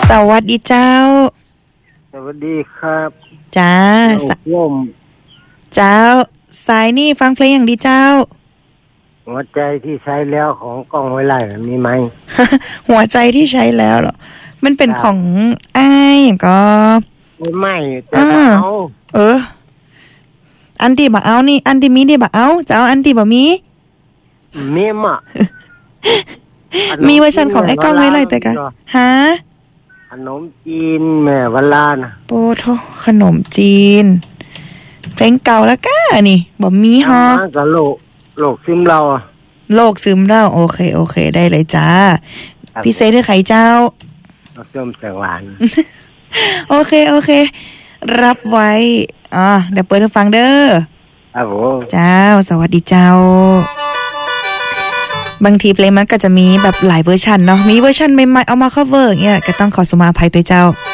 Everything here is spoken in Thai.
สวัสดีเจ้าสวัสดีครับจ้าร่มเจ้าสายนี่ฟังเพลงอย่างดีเจ้าหัวใจที่ใช้แล้วของกล้องไว้ไล่มีไหมหัวใจที่ใช้แล้วเหรอมันเป็นของอ้ายก็ไม่แต่เอาอันที่บ่เอานี่อันที่มีที่บ่เอาเจ้าอันที่บ่มีมีมะมีเวอร์ชันของไอ้กล้องไว้ไล่แต่กะฮะขนมจีนแม่วลานะโอ้โธ่ขนมจีนเพลงเก่าแล้วก้านี่บ่มีฮะกับโลกซึมเราโลกซึมเล่าโอเคได้เลยจ้าพิเศษด้วยไข่เจ้าส้มแสงหวานโอเครับไว้เดี๋ยวเปิดให้ฟังเด้อครับผมเจ้าสวัสดีเจ้าบางทีเพลงมันก็จะมีแบบหลายเวอร์ชันเนาะมีเวอร์ชันใหม่ๆเอามาคัฟเวอร์อย่างเงี้ยก็ต้องขอสุมาอภัยด้วยเจ้า